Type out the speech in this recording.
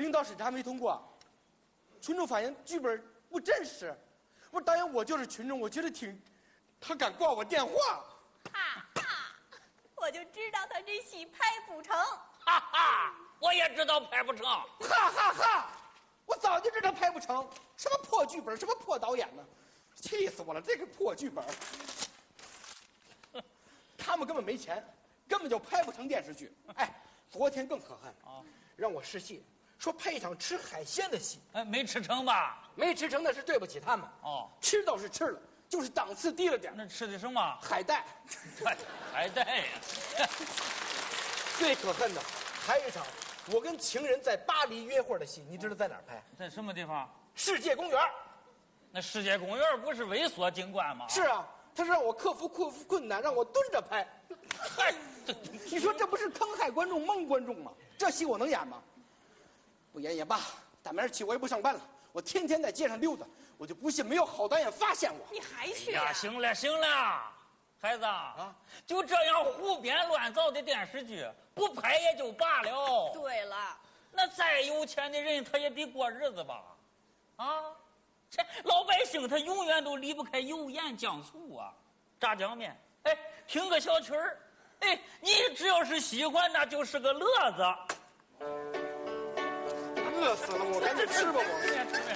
领导审查没通过，群众反映剧本不真实。我说导演，我就是群众，我觉得挺，他敢挂我电话。 哈哈，我就知道他这戏拍不成。 哈哈，我也知道拍不成。 哈哈哈，我早就知道拍不成，什么破剧本，什么破导演呢，气死我了！这个破剧本，他们根本没钱，根本就拍不成电视剧。哎，昨天更可恨啊，让我试戏，说拍一场吃海鲜的戏， 哎，没吃成吧？ 没吃成那是对不起他们。 哦， 吃倒是吃了，就是档次低了点。 那吃的什么？ 海带。 海带呀！ 最可恨的还有一场，我跟情人在巴黎约会的戏，你知道在哪儿拍？ 在什么地方？ 世界公园。 那世界公园不是猥琐景观吗？ 是啊，他是让我克服困难，让我蹲着拍。 嗨， 你说这不是坑害观众、蒙观众吗？这戏我能演吗？不演也罢，大明儿起我也不上班了，我天天在街上溜达，我就不信没有好导演发现我。 你还去呀？行了行了，孩子啊，就这样胡编乱造的电视剧，不拍也就罢了。 对了， 那再有钱的人，他也得过日子吧？啊，这老百姓他永远都离不开油盐酱醋啊，炸酱面，哎，听个小曲儿，哎，你只要是喜欢，那就是个乐子。 饿死了我，赶紧吃吧我。